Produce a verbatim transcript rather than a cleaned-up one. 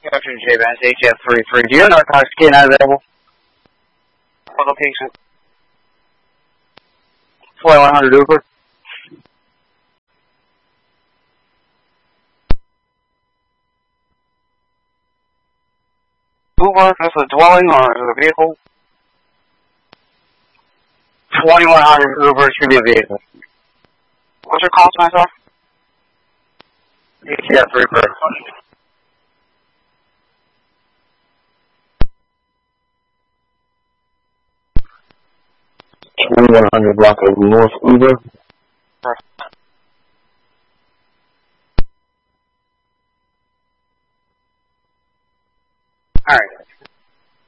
Afternoon, J-Vans, H F thirty-three. Do you have narcotics kit not available? What location? forty-one hundred Uber. Uber, that's a dwelling or is it a vehicle? twenty-one hundred Uber should be a vehicle. What's your call sign, sir? H F thirty-three. twenty-one hundred block of North Uber.